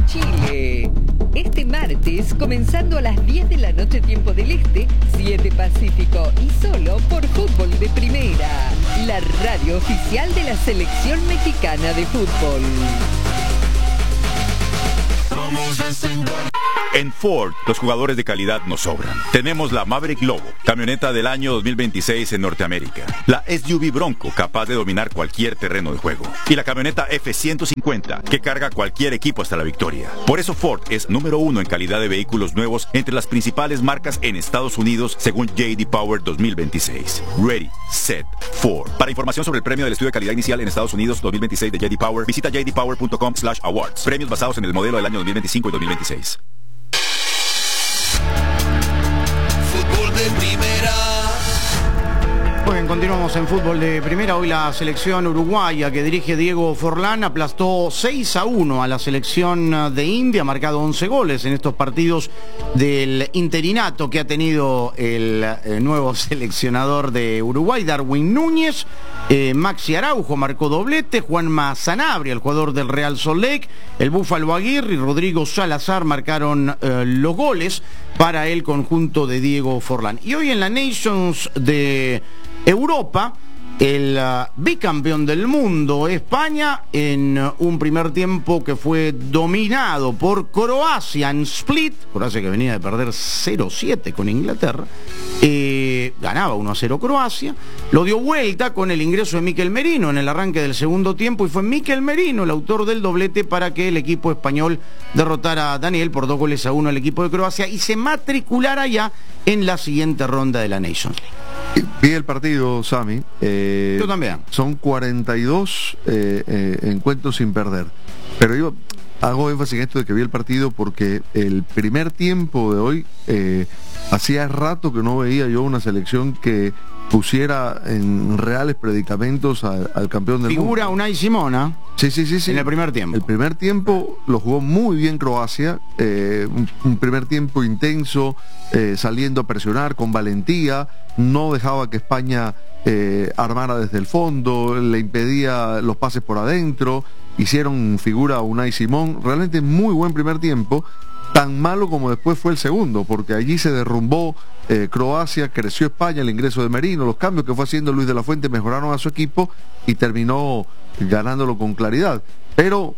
Chile. Este martes, comenzando a las 10 de la noche tiempo del Este, 7 Pacífico y solo por Fútbol de Primera, la radio oficial de la Selección Mexicana de Fútbol. En Ford, los jugadores de calidad nos sobran. Tenemos la Maverick Lobo, camioneta del año 2026 en Norteamérica. La SUV Bronco, capaz de dominar cualquier terreno de juego. Y la camioneta F-150, que carga cualquier equipo hasta la victoria. Por eso Ford es número 1 en calidad de vehículos nuevos entre las principales marcas en Estados Unidos, según J.D. Power 2026. Ready, Set, Ford. Para información sobre el premio del estudio de calidad inicial en Estados Unidos 2026 de J.D. Power, visita jdpower.com/awards. Premios basados en el modelo del año 2025 y 2026. Fútbol de Primera. Bien, continuamos en Fútbol de Primera. Hoy la selección uruguaya que dirige Diego Forlán aplastó 6-1 a la selección de India, ha marcado 11 goles en estos partidos del interinato que ha tenido el nuevo seleccionador de Uruguay, Darwin Núñez. Maxi Araujo marcó doblete, Juanma Sanabria, el jugador del Real Salt Lake, el Búfalo Aguirre y Rodrigo Salazar marcaron los goles para el conjunto de Diego Forlán. Y hoy en la Nations de Europa, el bicampeón del mundo, España, en un primer tiempo que fue dominado por Croacia en Split, Croacia que venía de perder 0-7 con Inglaterra, ganaba 1-0 Croacia, lo dio vuelta con el ingreso de Mikel Merino en el arranque del segundo tiempo, y fue Mikel Merino el autor del doblete para que el equipo español derrotara a Daniel por 2-1 al equipo de Croacia y se matriculara ya en la siguiente ronda de la Nations League. Vi el partido, Sami. Yo también. Son 42 encuentros sin perder. Pero yo hago énfasis en esto de que vi el partido porque el primer tiempo de hoy, hacía rato que no veía yo una selección que pusiera en reales predicamentos al campeón del mundo. Figura Unai Simón, Sí. En el primer tiempo. El primer tiempo lo jugó muy bien Croacia, un primer tiempo intenso, saliendo a presionar con valentía, no dejaba que España armara desde el fondo, le impedía los pases por adentro, hicieron figura a Unai Simón, realmente muy buen primer tiempo, tan malo como después fue el segundo, porque allí se derrumbó Croacia, creció España, el ingreso de Merino, los cambios que fue haciendo Luis de la Fuente mejoraron a su equipo y terminó ganándolo con claridad. Pero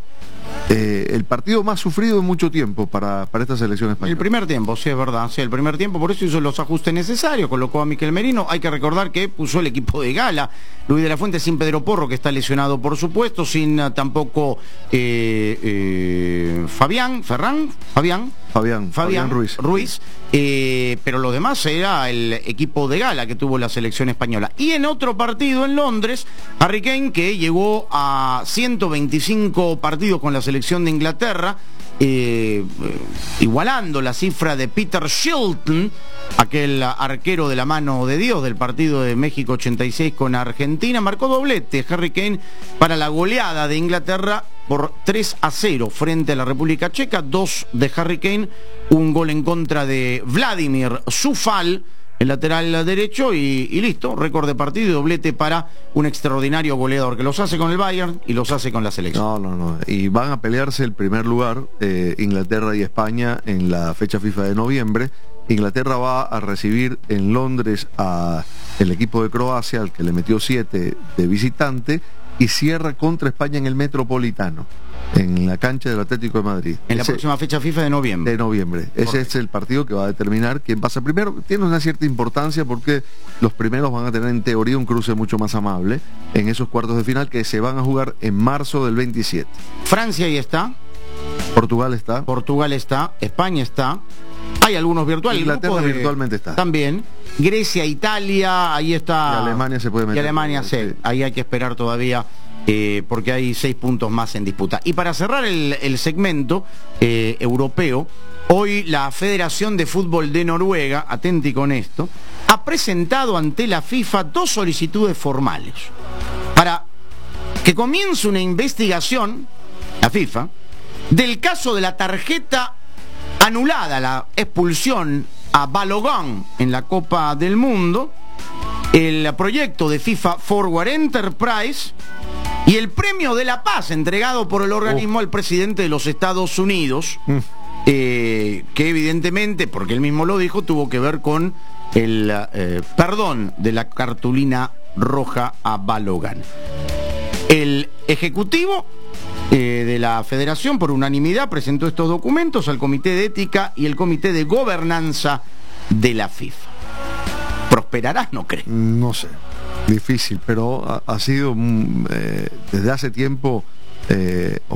el partido más sufrido en mucho tiempo para esta selección española. El primer tiempo, sí, es verdad, sí, el primer tiempo, por eso hizo los ajustes necesarios, colocó a Mikel Merino. Hay que recordar que puso el equipo de gala, Luis de la Fuente, sin Pedro Porro, que está lesionado por supuesto, sin tampoco Fabián Ruiz, pero lo demás era el equipo de gala que tuvo la selección española. Y en otro partido en Londres, Harry Kane, que llegó a 125 partidos con la selección de Inglaterra, igualando la cifra de Peter Shilton, aquel arquero de la mano de Dios del partido de México 86 con Argentina, marcó doblete Harry Kane para la goleada de Inglaterra por 3-0 frente a la República Checa, 2 de Harry Kane, un gol en contra de Vladimir Zufal, el lateral derecho, y listo, récord de partido y doblete para un extraordinario goleador que los hace con el Bayern y los hace con la selección. No, y van a pelearse el primer lugar, Inglaterra y España, en la fecha FIFA de noviembre. Inglaterra va a recibir en Londres a el equipo de Croacia, al que le metió 7 de visitante, y cierra contra España en el Metropolitano, en la cancha del Atlético de Madrid. En la próxima fecha FIFA de noviembre. Ese es el partido que va a determinar quién pasa primero. Tiene una cierta importancia porque los primeros van a tener en teoría un cruce mucho más amable en esos cuartos de final que se van a jugar en marzo del 27. Francia ahí está. Portugal está. España está. Hay algunos virtuales. Inglaterra virtualmente está. También. Grecia, Italia, ahí está. Y Alemania se puede meter. Y Alemania sí. Ahí hay que esperar todavía, porque hay 6 puntos más en disputa. Y para cerrar el segmento europeo, hoy la Federación de Fútbol de Noruega, atenti con esto, ha presentado ante la FIFA 2 solicitudes formales para que comience una investigación, la FIFA, del caso de la tarjeta anulada, la expulsión a Balogun en la Copa del Mundo, el proyecto de FIFA Forward Enterprise Y el premio de la paz entregado por el organismo al presidente de los Estados Unidos, que evidentemente, porque él mismo lo dijo, tuvo que ver con el perdón de la cartulina roja a Balogan. El Ejecutivo de la Federación, por unanimidad, presentó estos documentos al Comité de Ética y el Comité de Gobernanza de la FIFA. ¿Prosperará? ¿No cree? No sé, difícil, pero ha sido desde hace tiempo